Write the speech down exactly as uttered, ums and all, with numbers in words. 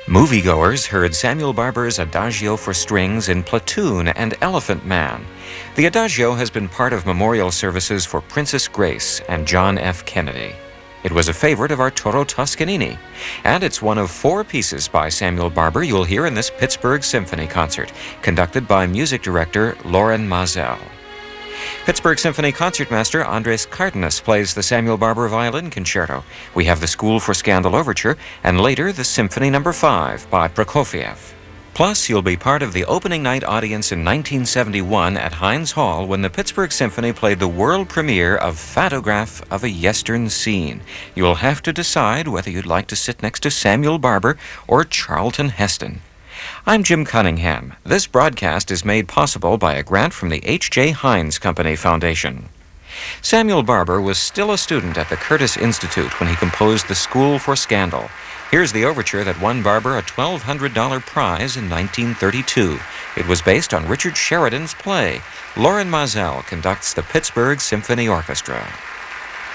Moviegoers heard Samuel Barber's Adagio for strings in Platoon and Elephant Man. The Adagio has been part of memorial services for Princess Grace and John F. Kennedy. It was a favorite of Arturo Toscanini, and it's one of four pieces by Samuel Barber you'll hear in this Pittsburgh Symphony concert, conducted by music director Loren Maazel. Pittsburgh Symphony Concertmaster Andres Cardenas plays the Samuel Barber Violin Concerto. We have the School for Scandal Overture, and later the Symphony Number five by Prokofiev. Plus, you'll be part of the opening night audience in nineteen seventy-one at Heinz Hall when the Pittsburgh Symphony played the world premiere of Photograph of a Yestern Scene. You'll have to decide whether you'd like to sit next to Samuel Barber or Charlton Heston. I'm Jim Cunningham. This broadcast is made possible by a grant from the H J. Heinz Company Foundation. Samuel Barber was still a student at the Curtis Institute when he composed the School for Scandal. Here's the overture that won Barber a twelve hundred dollars prize in nineteen thirty-two. It was based on Richard Sheridan's play. Loren Maazel conducts the Pittsburgh Symphony Orchestra.